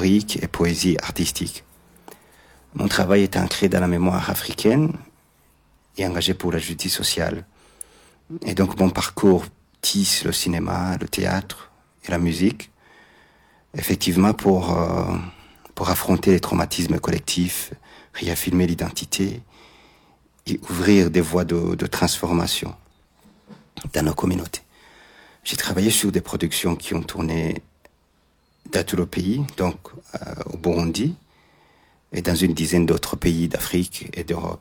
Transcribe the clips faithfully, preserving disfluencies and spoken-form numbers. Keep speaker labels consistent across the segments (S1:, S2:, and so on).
S1: historique et poésie artistique. Mon travail est ancré dans la mémoire africaine et engagé pour la justice sociale. Et donc mon parcours tisse le cinéma, le théâtre et la musique, effectivement pour, euh, pour affronter les traumatismes collectifs, réaffirmer l'identité et ouvrir des voies de, de transformation dans nos communautés. J'ai travaillé sur des productions qui ont tourné dans tout le pays, donc euh, au Burundi et dans une dizaine d'autres pays d'Afrique et d'Europe.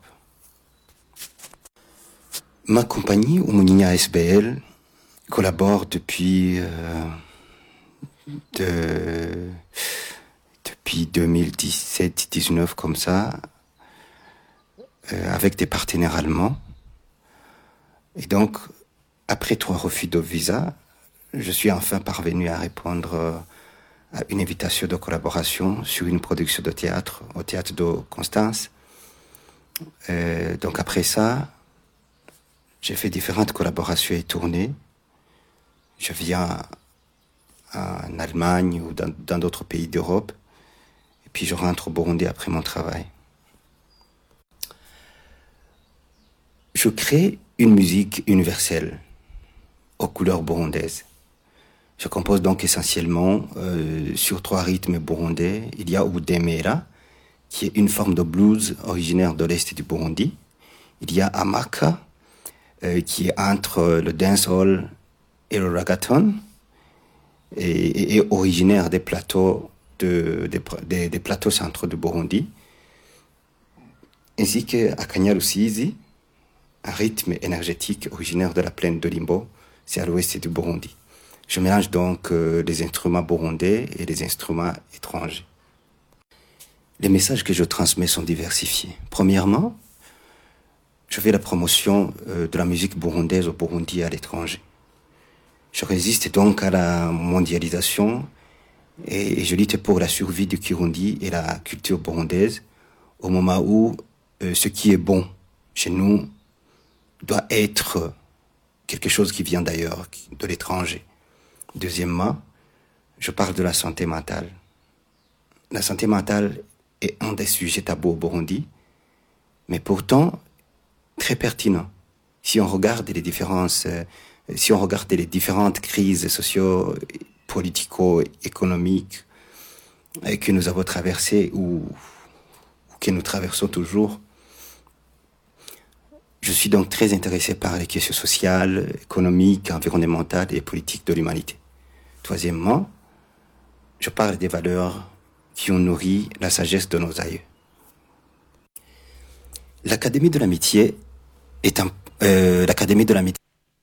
S1: Ma compagnie, Oumuninia S B L, collabore depuis, euh, de, depuis deux mille dix-sept dix-neuf comme ça, euh, avec des partenaires allemands. Et donc, après trois refus de visa, je suis enfin parvenu à répondre à une invitation de collaboration sur une production de théâtre au théâtre de Constance. Euh, donc après ça, j'ai fait différentes collaborations et tournées. Je viens en Allemagne ou dans, dans d'autres pays d'Europe. Et puis je rentre au Burundi après mon travail. Je crée une musique universelle aux couleurs burundaises. Je compose donc essentiellement euh, sur trois rythmes burundais. Il y a Udemera, qui est une forme de blues originaire de l'Est du Burundi. Il y a Amaka, euh, qui est entre le dancehall et le reggaeton, et, et, et originaire des plateaux, de, des, des, des plateaux centraux du Burundi. Ainsi que Akanya Rusizi, un rythme énergétique originaire de la plaine de Limbo, c'est à l'ouest du Burundi. Je mélange donc euh, des instruments burundais et des instruments étrangers. Les messages que je transmets sont diversifiés. Premièrement, je fais la promotion euh, de la musique burundaise au Burundi et à l'étranger. Je résiste donc à la mondialisation et, et je lutte pour la survie du Kirundi et la culture burundaise au moment où euh, ce qui est bon chez nous doit être quelque chose qui vient d'ailleurs, de l'étranger. Deuxièmement, je parle de la santé mentale. La santé mentale est un des sujets tabous au Burundi, mais pourtant très pertinent. Si on regarde les différences, euh, si on regarde les différentes crises socio-politico-économiques euh, que nous avons traversées ou, ou que nous traversons toujours, je suis donc très intéressé par les questions sociales, économiques, environnementales et politiques de l'humanité. Troisièmement, je parle des valeurs qui ont nourri la sagesse de nos aïeux. L'Académie de l'Amitié est un, äh, l'Académie de l'Amitié.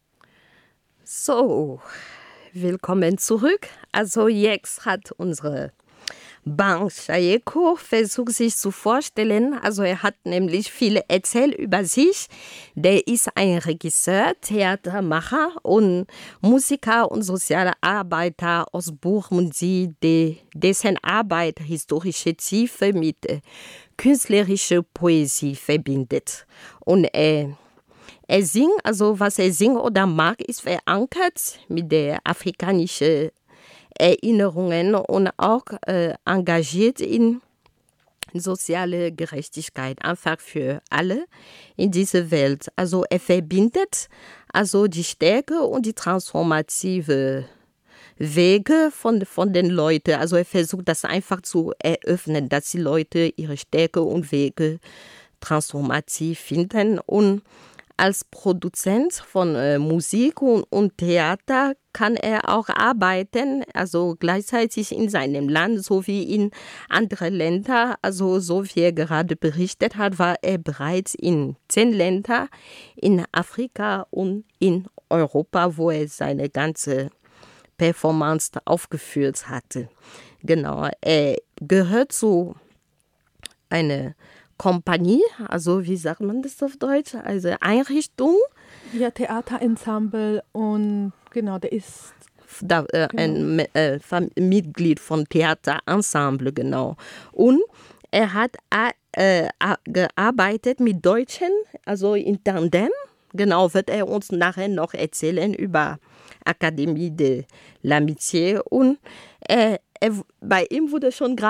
S2: So, willkommen zurück. Also jetzt hat unsere Bang Shayeko versucht sich zu vorstellen, also er hat nämlich viel erzählt über sich. Der ist ein Regisseur, Theatermacher und Musiker und sozialer Arbeiter aus Burundi, de, dessen Arbeit historische Tiefe mit äh, künstlerischer Poesie verbindet. Und er, er singt, also was er singt oder mag, ist verankert mit der afrikanischen Erinnerungen und auch äh, engagiert in soziale Gerechtigkeit, einfach für alle in dieser Welt. Also er verbindet also die Stärke und die transformative Wege von, von den Leuten. Also er versucht das einfach zu eröffnen, dass die Leute ihre Stärke und Wege transformativ finden. Und als Produzent von äh, Musik und, und Theater kann er auch arbeiten, also gleichzeitig in seinem Land sowie in anderen Ländern. Also so wie er gerade berichtet hat, war er bereits in zehn Ländern in Afrika und in Europa, wo er seine ganze Performance aufgeführt hatte. Genau, er gehört zu einer Kompanie, also wie sagt man das auf Deutsch, also Einrichtung.
S3: Ja, Theaterensemble und genau, der ist
S2: da, äh, genau. ein äh, Mitglied von Theaterensemble, genau. Und er hat äh, gearbeitet mit Deutschen, also in Tandem. Genau, wird er uns nachher noch erzählen über Akademie de l'Amitié. Und äh, er, bei ihm wurde schon gerade